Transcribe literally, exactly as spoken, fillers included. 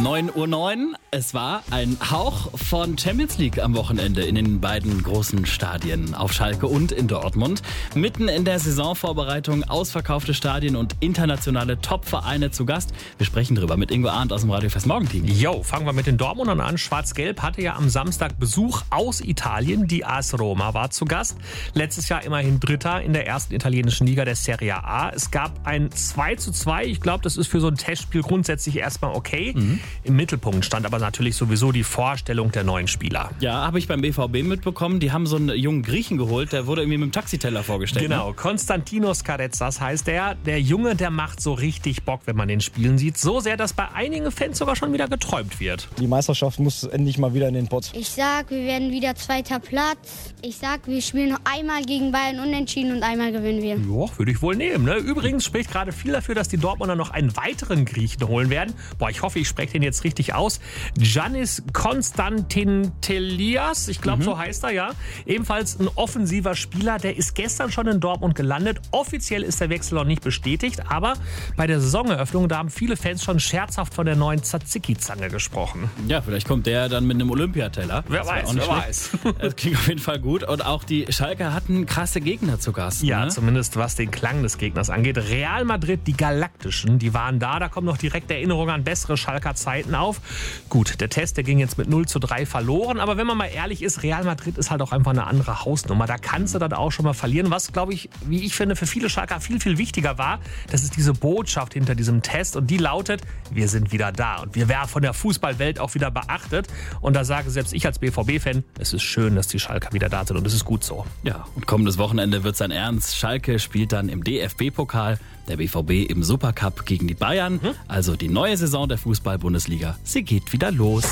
neun Uhr neun. Es war ein Hauch von Champions League am Wochenende in den beiden großen Stadien auf Schalke und in Dortmund. Mitten in der Saisonvorbereitung ausverkaufte Stadien und internationale Top-Vereine zu Gast. Wir sprechen drüber mit Ingo Arndt aus dem Radio Fest Morgen-Team. Jo, fangen wir mit den Dortmundern an. Schwarz-Gelb hatte ja am Samstag Besuch aus Italien. Die A S Roma war zu Gast. Letztes Jahr immerhin Dritter in der ersten italienischen Liga der Serie A. Es gab ein zwei zu zwei. Ich glaube, das ist für so ein Testspiel grundsätzlich erstmal okay. Mhm. Im Mittelpunkt stand aber natürlich sowieso die Vorstellung der neuen Spieler. Ja, habe ich beim B V B mitbekommen. Die haben so einen jungen Griechen geholt, der wurde irgendwie mit dem Taxiteller vorgestellt. Genau, ne? Konstantinos Karetzas heißt der. Der Junge, der macht so richtig Bock, wenn man den spielen sieht. So sehr, dass bei einigen Fans sogar schon wieder geträumt wird. Die Meisterschaft muss endlich mal wieder in den Pott. Ich sag, wir werden wieder zweiter Platz. Ich sag, wir spielen noch einmal gegen Bayern unentschieden und einmal gewinnen wir. Ja, würde ich wohl nehmen. Ne? Übrigens spricht gerade viel dafür, dass die Dortmunder noch einen weiteren Griechen holen werden. Boah, ich hoffe, ich spreche den jetzt richtig aus. Giannis Konstantintelias, ich glaube, mhm. so heißt er, ja. Ebenfalls ein offensiver Spieler, der ist gestern schon in Dortmund gelandet. Offiziell ist der Wechsel noch nicht bestätigt, aber bei der Saisoneröffnung, da haben viele Fans schon scherzhaft von der neuen Tzatziki-Zange gesprochen. Ja, vielleicht kommt der dann mit einem Olympiateller. Wer weiß, wer weiß. Das klingt auf jeden Fall gut. Und auch die Schalker hatten krasse Gegner zu Gast. Ja, ne? Zumindest was den Klang des Gegners angeht. Real Madrid, die Galaktischen, die waren da. Da kommen noch direkt Erinnerungen an bessere Schalker Zeiten auf. Gut, der Test, der ging jetzt mit null zu drei verloren. Aber wenn man mal ehrlich ist, Real Madrid ist halt auch einfach eine andere Hausnummer. Da kannst du dann auch schon mal verlieren. Was, glaube ich, wie ich finde, für viele Schalker viel, viel wichtiger war, das ist diese Botschaft hinter diesem Test. Und die lautet, wir sind wieder da. Und wir werden von der Fußballwelt auch wieder beachtet. Und da sage selbst ich als B V B-Fan, es ist schön, dass die Schalker wieder da sind. Und es ist gut so. Ja, und kommendes Wochenende wird es dann ernst. Schalke spielt dann im D F B-Pokal, der B V B im Supercup gegen die Bayern. Hm? Also die neue Saison der Fußball-Bundesliga, sie geht wieder los.